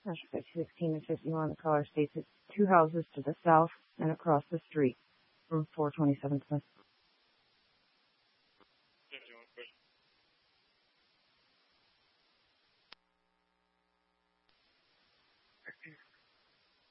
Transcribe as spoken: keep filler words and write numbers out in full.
sixteen and fifty-one, the caller states it's two houses to the south and across the street from four twenty-seven Smith.